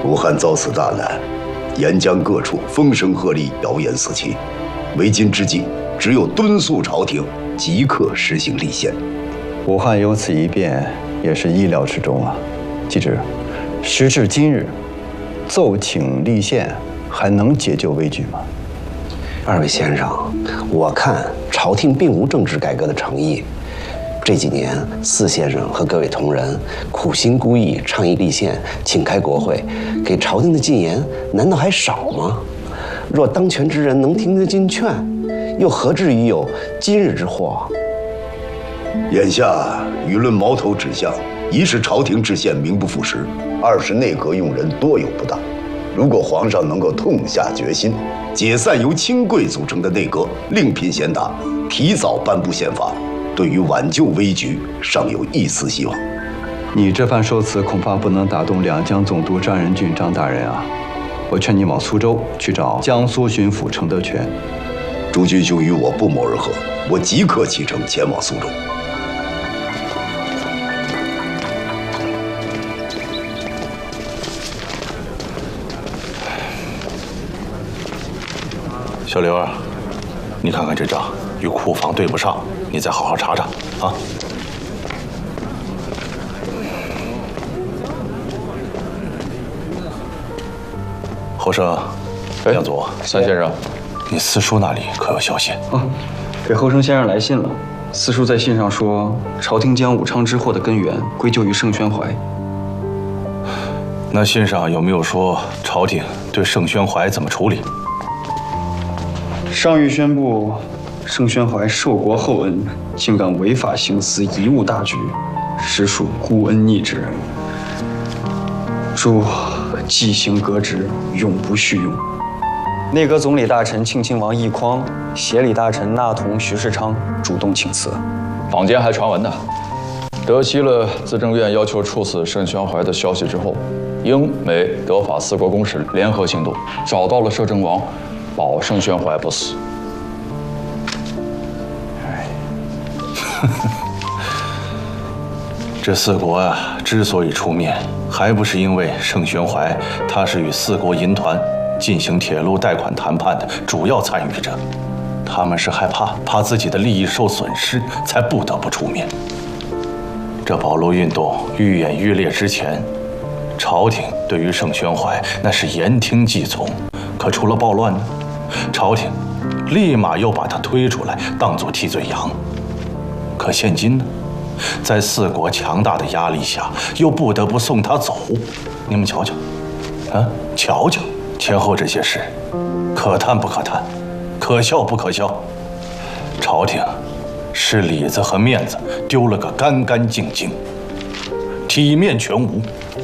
武汉遭此大难，沿江各处风声鹤唳，谣言四起。为今之计，只有敦促朝廷即刻实行立宪。 武汉有此一变，也是意料之中啊。继之，时至今日，奏请立宪还能解救危局吗？ 二位先生，我看朝廷并无政治改革的诚意。这几年，四先生和各位同仁苦心孤诣倡议立宪，请开国会，给朝廷的进言难道还少吗？若当权之人能听得进劝，又何至于有今日之祸？ 眼下舆论矛头指向，一是朝廷制宪名不副实，二是内阁用人多有不当。如果皇上能够痛下决心，解散由亲贵组成的内阁，另聘贤达，提早颁布宪法，对于挽救危局尚有一丝希望。 你这番说辞恐怕不能打动两江总督张仁俊张大人啊！我劝你往苏州去找江苏巡抚程德全。 诸君兄与我不谋而合，我即刻启程前往苏州。 小刘啊，你看看这账与库房对不上，你再好好查查啊。侯生，梁祖， 三先生， 你四叔那里可有消息？ 给侯生先生来信了。四叔在信上说，朝廷将武昌之祸的根源归咎于盛宣怀。 那信上有没有说朝廷对盛宣怀怎么处理？ 上谕宣布，盛宣怀受国厚恩，竟敢违法行私，贻误大局，实属孤恩逆之。诸即行革职，永不续用。内阁总理大臣庆亲王奕匡、协理大臣纳同、徐世昌主动请辞。 坊间还传闻呢，得悉了资政院要求处死盛宣怀的消息之后，英美德法四国公使联合行动，找到了摄政王，保盛宣怀不死。 这四国啊，之所以出面，还不是因为盛宣怀他是与四国银团进行铁路贷款谈判的主要参与者，他们是害怕自己的利益受损失，才不得不出面。这保路运动愈演愈烈之前，朝廷对于盛宣怀那是言听计从，可出了暴乱呢，朝廷立马又把他推出来当作替罪羊。可现今呢，在四国强大的压力下，又不得不送他走。你们瞧瞧，瞧瞧前后这些事，可叹不可叹，可笑不可笑。朝廷是里子和面子丢了个干干净净，体面全无。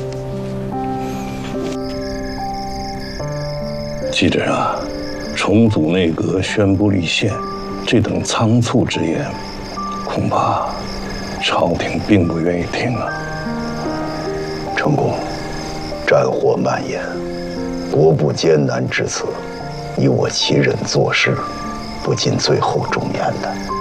记着啊，重组内阁、宣布立宪，这等仓促之言，恐怕朝廷并不愿意听啊。 成公，战火蔓延，国不艰难至此，你我齐人做事，不禁最后忠言的。